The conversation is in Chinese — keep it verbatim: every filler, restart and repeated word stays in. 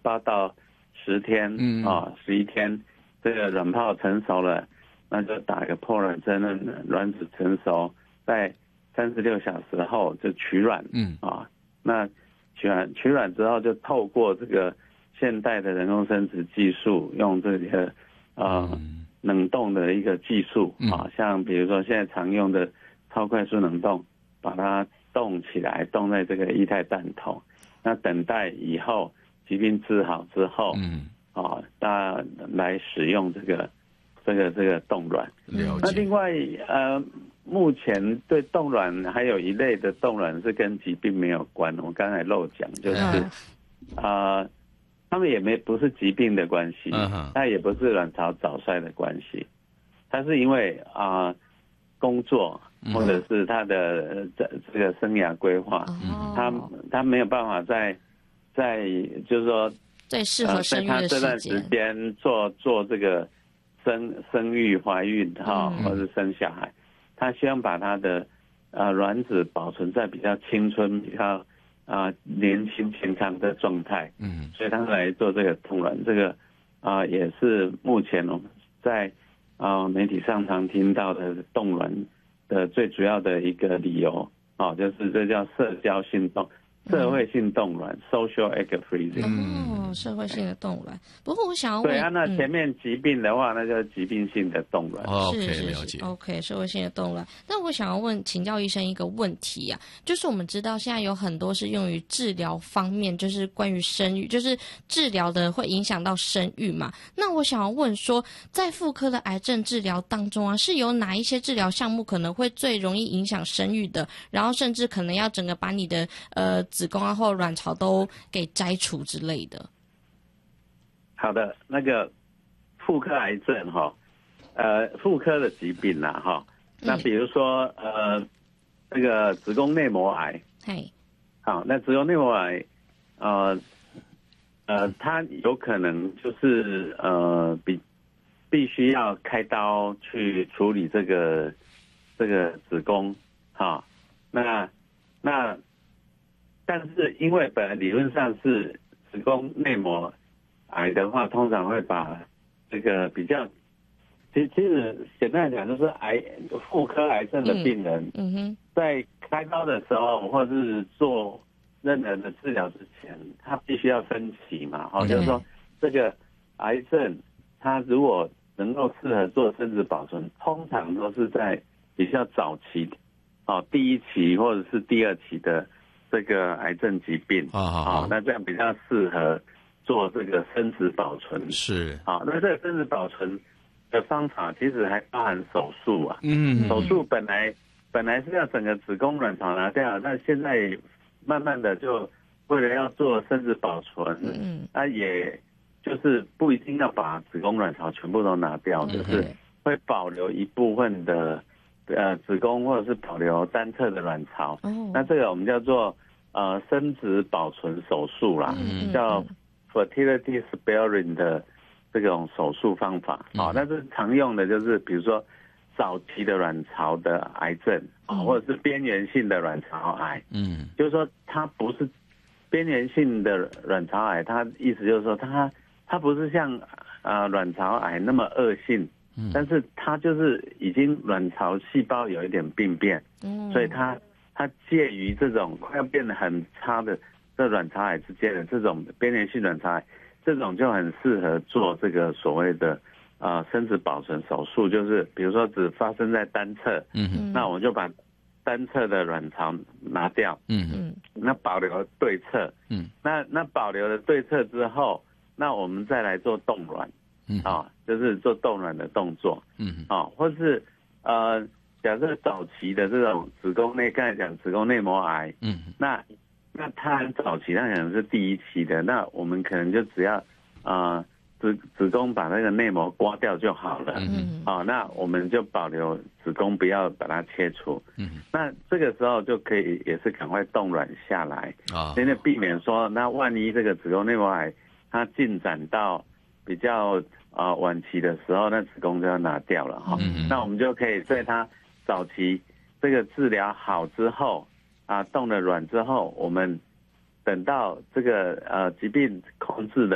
八到十天，嗯啊，十一天，这个卵泡成熟了，那就打一个破卵针，卵子成熟，在三十六小时后就取卵，嗯啊，那取卵取卵之后就透过这个现代的人工生殖技术，用这个呃、嗯、冷冻的一个技术啊，像比如说现在常用的超快速冷冻，把它冻起来，冻在这个液态氮桶，那等待以后疾病治好之后，嗯啊，大家来使用这个这个这个冻卵。那另外呃。目前对冻卵还有一类的冻卵是跟疾病没有关，我刚才漏讲，就是啊、呃，他们也没不是疾病的关系，它也不是卵巢早衰的关系，它是因为啊、呃、工作或者是他的这这个生涯规划，他他没有办法在在就是说最适合生育的时间， 呃、在他这段时间做做这个生生育怀孕哈、嗯，或者生小孩。他希望把他的呃卵子保存在比较青春、比较啊、呃、年轻健康的状态，嗯，所以他来做这个冻卵，这个啊、呃、也是目前我们在啊、呃、媒体上常听到的冻卵的最主要的一个理由，哦，就是这叫社交性冻。社会性冻卵、嗯、social egg freezing。 哦，社会性的冻卵。不过我想要问， 对啊，那前面疾病的话，嗯、那就是疾病性的冻卵。 哦、是是是 ，OK， 社会性的冻卵。那我想要问，请教医生一个问题啊，就是我们知道现在有很多是用于治疗方面，就是关于生育，就是治疗的会影响到生育嘛。那我想要问说，在妇科的癌症治疗当中啊，是有哪一些治疗项目可能会最容易影响生育的？然后甚至可能要整个把你的呃。子宫啊或卵巢都给摘除之类的。 好的，那个妇科癌症哈，呃，妇科的疾病啦哈，那比如说、嗯、呃，那个子宫内膜癌， 嘿， 好，那子宫内膜癌，呃呃，它有可能就是呃，必必须要开刀去处理这个这个子宫，哈，那那。但是因为本来理论上是子宫内膜癌的话，通常会把这个比较，其实其实简单来讲就是癌妇科癌症的病人，嗯哼，在开刀的时候或者是做任何的治疗之前，他必须要分期嘛，好，就是说这个癌症它如果能够适合做生殖保存，通常都是在比较早期，哦，第一期或者是第二期的。这个癌症疾病啊，好，那这样比较适合做这个生殖保存。 是， 好，那这个生殖保存的方法其实还包含手术啊。嗯，手术本来本来是要整个子宫卵巢拿掉，那现在慢慢的就为了要做生殖保存，嗯，那也就是不一定要把子宫卵巢全部都拿掉，嗯、就是会保留一部分的。呃，子宫或者是保留单侧的卵巢，哦、那这个我们叫做呃生殖保存手术啦，嗯、叫 fertility sparing 的这种手术方法。好、嗯，那是常用的，就是比如说早期的卵巢的癌症啊、嗯，或者是边缘性的卵巢癌。嗯，就是说它不是边缘性的卵巢癌，它意思就是说它它不是像呃卵巢癌那么恶性。但是它就是已经卵巢细胞有一点病变，嗯，所以它它介于这种快要变得很差的这卵巢癌之间的这种边缘性卵巢癌，这种就很适合做这个所谓的呃生殖保存手术，就是比如说只发生在单侧，嗯，那我们就把单侧的卵巢拿掉，嗯嗯，那保留对侧，嗯，那那保留了对侧之后，那我们再来做冻卵。嗯啊、哦，就是做冻卵的动作，嗯啊、哦，或是呃，假设早期的这种子宫内，刚才讲子宫内膜癌，嗯，那那它很早期，那可能是第一期的，那我们可能就只要啊、呃、子子宫把那个内膜刮掉就好了，嗯，啊、哦，那我们就保留子宫，不要把它切除，嗯，那这个时候就可以也是赶快冻卵下来啊，因为避免说，那万一这个子宫内膜癌它进展到比较啊、呃、晚期的时候，那子宫就要拿掉了哈、嗯。那我们就可以在它早期这个治疗好之后啊，冻了卵之后，我们等到这个呃疾病控制的。